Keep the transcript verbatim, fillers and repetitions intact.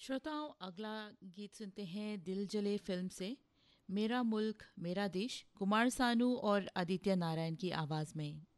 श्रोताओं, अगला गीत सुनते हैं दिल जले फिल्म से। मेरा मुल्क मेरा देश, कुमार सानू और आदित्य नारायण की आवाज़ में।